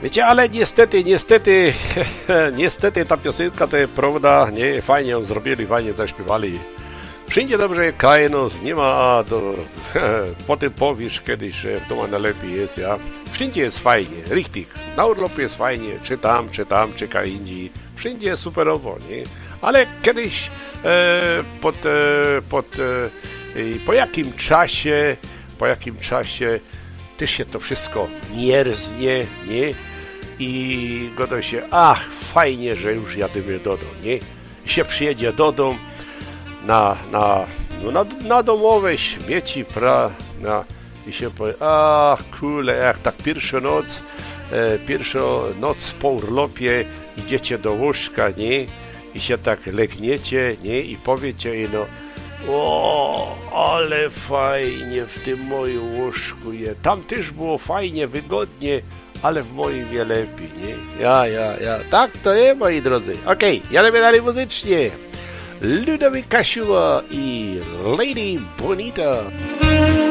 Wiecie, ale niestety ta piosenka to jest prawda, nie, fajnie ją zrobili, fajnie zaśpiewali. Wszędzie dobrze kajnos, nie ma, potem powiesz kiedyś, że to ma najlepiej jest, ja. Wszędzie jest fajnie, richtig, na urlopie jest fajnie, czy tam, czy indziej, wszędzie jest superowo, nie? Ale kiedyś po jakim czasie też się to wszystko mierznie, nie? I godo się, fajnie, że już jadymy do domu, nie? I się przyjedzie do domu na domowe śmieci, i się powie, kule, jak tak pierwszą noc po urlopie idziecie do łóżka, nie? I się tak legniecie, nie? I powiecie, ale fajnie w tym moim łóżku jest. Tam też było fajnie, wygodnie, ale w moim je lepiej, nie? Ja. Tak to jest, moi drodzy. Okej, jademy dalej muzycznie. Ludowik Kasiuła i Lady Bonita.